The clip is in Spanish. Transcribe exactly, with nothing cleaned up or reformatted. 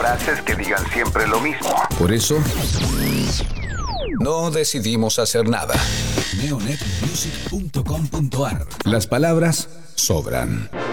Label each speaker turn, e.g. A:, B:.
A: frases que digan siempre lo mismo.
B: Por eso, no decidimos hacer nada.
C: neonet music punto com punto ar.
B: Las palabras sobran.